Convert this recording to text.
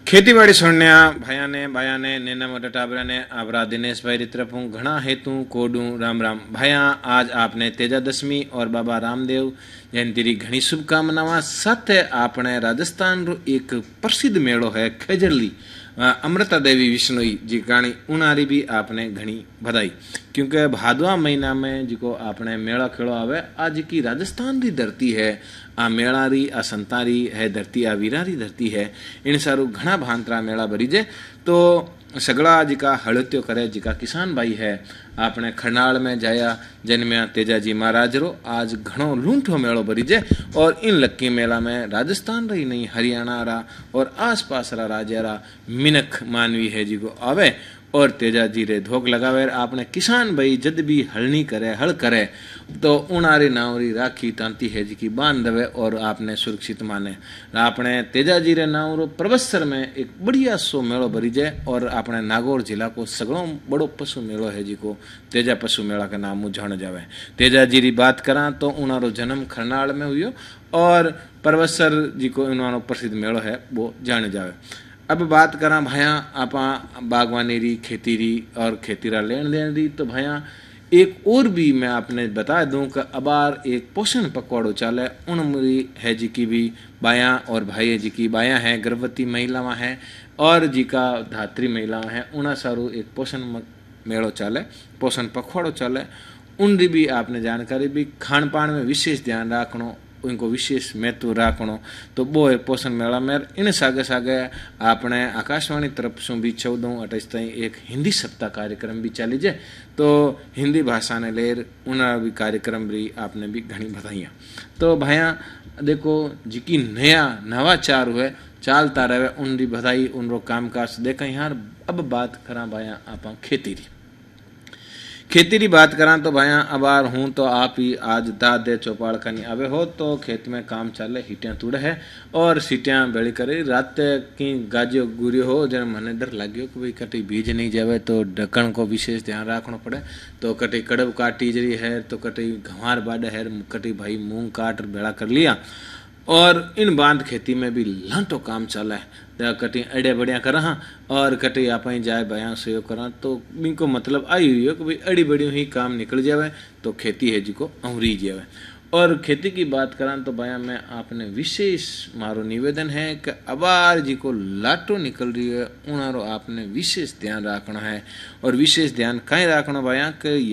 ખેતીવાડી છોડ્યા ભાયાને બાયાને નેના મોટા टाबराने आबरा दिनेश भाई री तरफ हूँ घना हेतु कोडू राम राम भाया। आज आपने तेजा दशमी और बाबा रामदेव जयंती री घनी शुभकामनावां साथे आपने राजस्थान रो एक प्रसिद्ध मेड़ो है खेजरली अमृता देवी विष्णुई जी काणी उनारी भी आपने घनी बधाई, क्योंकि भादवा महीना में जिको आपने मेला खेड़ो आवे आज की राजस्थान री धरती है, आ मेळारी आ संतारी है धरती, आ वीरारी धरती है। इन सारू घना भांतरा मेला भरी जे तो सगड़ा जिका हड़त्यो करे जिका किसान भाई है आपने खरनाल में जाया जन्मया तेजाजी महाराज रो आज घणो लूंठो मेलो भरी जे। और इन लक्की मेला में राजस्थान रही नहीं हरियाणा रा और आसपास रा राज्य रा मिनख मानवी है जिको आवे और तेजाजी रे धोक लगावे। आपने किसान भाई जद भी हलनी करे हल करे तो उनारी नावरी राखी तांती है जी की बांध दवे और आपने सुरक्षित माने। आपने तेजाजी रे नावरो प्रवत्सर में एक बढ़िया सो मेलो भरी जाए और आपने नागौर जिला को सगड़ो बड़ो पशु मेलो है जी को तेजा पशु मेला का नाम जान जावे। तेजाजी री बात करा तो उनारो जन्म खरनाल में हुयो और प्रवत्सर जी को उनारो प्रसिद्ध मेलो है वो जान जावे। अब बात करा भाया आपा बागवानी री खेती री और खेती रा लेन देन री तो भाया एक और भी मैं आपने बता दूं कि अबार एक पोषण पकवाड़ो चाले उनमरी है जी की भी बाया और भाई जी की बाया है गर्भवती महिलावां है और जी का धात्री महिलावां है उना सारू एक पोषण मेड़ो चाले पोषण पखवाड़ो चाले उनकी भी आपने जानकारी भी खान पान में विशेष ध्यान रखनो उनको विशेष महत्व राखनो तो वो एक पोषण मेला में इन सागे सागे आपने आकाशवाणी तरफ से भी 14-28 ताई एक हिंदी सप्ताह कार्यक्रम भी चाली जाए तो हिंदी भाषा ने लेर उना भी कार्यक्रम भी आपने भी घनी बधाइयाँ। तो भाया देखो जिकी नवा चार हुए चालता रहे उनकी बधाई उनरो कामकाज देखा यार। अब बात करा भाया आप खेती री बात करा तो भाया अबार हूँ तो आप ही आज दादे चौपाड़ का नहीं आवे हो तो खेत में काम चाले हिटियाँ तुड़े है और सीटियाँ बेड़ी करे रात की गाजियो गुरियो हो जन मने डर लाग्यो कि भाई कटी बीज नहीं जावे तो ढक्कन को विशेष ध्यान रखना पड़े तो कटी कड़ब काटी जरी है तो कटी गंवार बाडे है कटी भाई मूंग काट बेड़ा कर लिया और इन बांध खेती में भी लांटो काम चला है कटी अड़े बढ़िया करा और कटी आप जाए बया से करा तो इनको मतलब आई हुई हो कि भाई अड़ी बड़ी ही काम निकल जावे तो खेती है जी को अमरी जावे। और खेती की बात करा तो भैया मैं आपने विशेष मारो निवेदन है कि अबार जी को लाटो निकल रही है उनारो आपने विशेष ध्यान रखना है और विशेष ध्यान कहीं रखना भैया कि